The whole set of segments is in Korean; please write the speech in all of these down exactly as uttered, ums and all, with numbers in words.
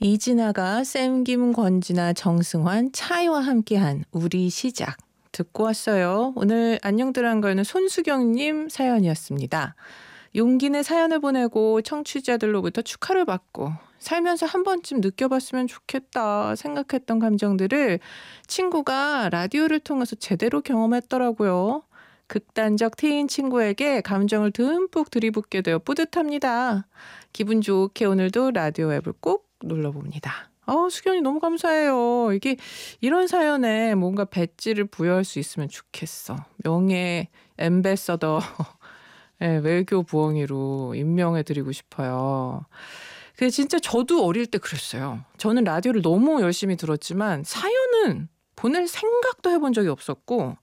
이진아가 샘, 김, 권진아, 정승환, 차이와 함께한 우리 시작 듣고 왔어요. 오늘 안녕들 한 거는 손수경님 사연이었습니다. 용기 내 사연을 보내고 청취자들로부터 축하를 받고 살면서 한 번쯤 느껴봤으면 좋겠다 생각했던 감정들을 친구가 라디오를 통해서 제대로 경험했더라고요. 극단적 T인 친구에게 감정을 듬뿍 들이붓게 되어 뿌듯합니다. 기분 좋게 오늘도 라디오 앱을 꼭 눌러봅니다. 어, 수경이 너무 감사해요. 이게 이런 사연에 뭔가 배지를 부여할 수 있으면 좋겠어. 명예 앰베서더 네, 외교 부엉이로 임명해드리고 싶어요. 그 진짜 저도 어릴 때 그랬어요. 저는 라디오를 너무 열심히 들었지만 사연은 보낼 생각도 해본 적이 없었고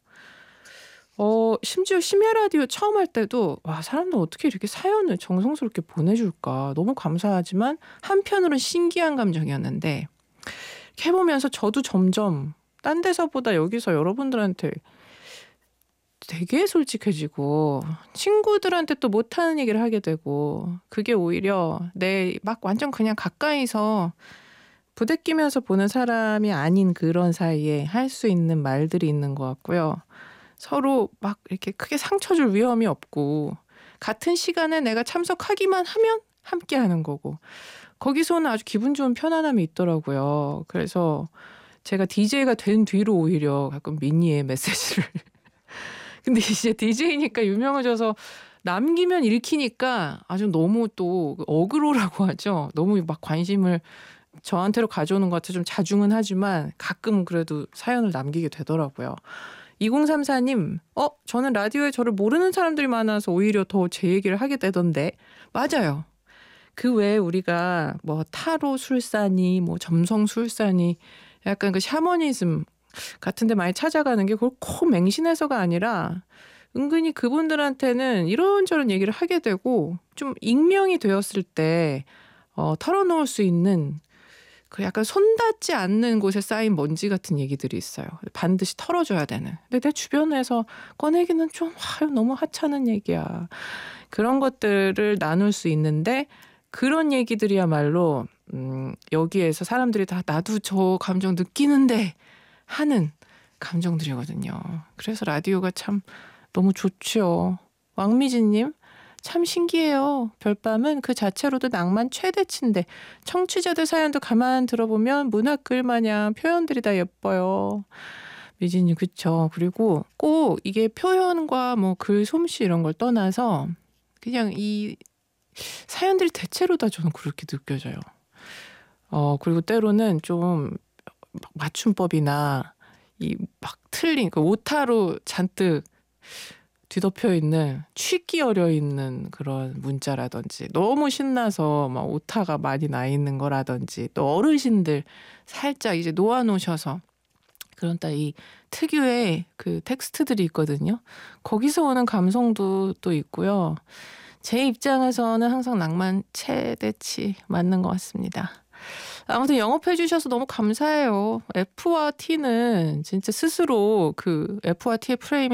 어, 심지어 심야 라디오 처음 할 때도 와 사람들 어떻게 이렇게 사연을 정성스럽게 보내줄까 너무 감사하지만 한편으로는 신기한 감정이었는데 해보면서 저도 점점 딴 데서보다 여기서 여러분들한테 되게 솔직해지고 친구들한테 또 못하는 얘기를 하게 되고 그게 오히려 내 막 완전 그냥 가까이서 부대끼면서 보는 사람이 아닌 그런 사이에 할 수 있는 말들이 있는 것 같고요. 서로 막 이렇게 크게 상처 줄 위험이 없고 같은 시간에 내가 참석하기만 하면 함께 하는 거고 거기서는 아주 기분 좋은 편안함이 있더라고요. 그래서 제가 디제이가 된 뒤로 오히려 가끔 미니의 메시지를 근데 이제 디제이니까 유명해져서 남기면 읽히니까 아주 너무 또 어그로라고 하죠. 너무 막 관심을 저한테로 가져오는 것 같아 좀 자중은 하지만 가끔 그래도 사연을 남기게 되더라고요. 이공삼사님, 어, 저는 라디오에 저를 모르는 사람들이 많아서 오히려 더 제 얘기를 하게 되던데. 맞아요. 그 외에 우리가 뭐 타로 술사니, 뭐 점성 술사니, 약간 그 샤머니즘 같은 데 많이 찾아가는 게 그걸 코 맹신해서가 아니라 은근히 그분들한테는 이런저런 얘기를 하게 되고 좀 익명이 되었을 때 어, 털어놓을 수 있는 그 약간 손 닿지 않는 곳에 쌓인 먼지 같은 얘기들이 있어요. 반드시 털어줘야 되는. 근데 내 주변에서 꺼내기는 좀 아유, 너무 하찮은 얘기야. 그런 것들을 나눌 수 있는데 그런 얘기들이야말로 음, 여기에서 사람들이 다 나도 저 감정 느끼는데 하는 감정들이거든요. 그래서 라디오가 참 너무 좋죠. 왕미진님. 참 신기해요. 별밤은 그 자체로도 낭만 최대치인데 청취자들 사연도 가만 들어보면 문학글 마냥 표현들이 다 예뻐요. 미진님 그쵸. 그리고 꼭 이게 표현과 뭐 글 솜씨 이런 걸 떠나서 그냥 이 사연들이 대체로 다 저는 그렇게 느껴져요. 어 그리고 때로는 좀 맞춤법이나 이 막 틀린 그 오타로 잔뜩 뒤덮여 있는 취기 어려 있는 그런 문자라든지 너무 신나서 막 오타가 많이 나 있는 거라든지 또 어르신들 살짝 이제 놓아놓으셔서 그런 딱 이 특유의 그 텍스트들이 있거든요. 거기서 오는 감성도 또 있고요. 제 입장에서는 항상 낭만 최대치 맞는 것 같습니다. 아무튼 영업해 주셔서 너무 감사해요. F와 T는 진짜 스스로 그 F와 T의 프레임이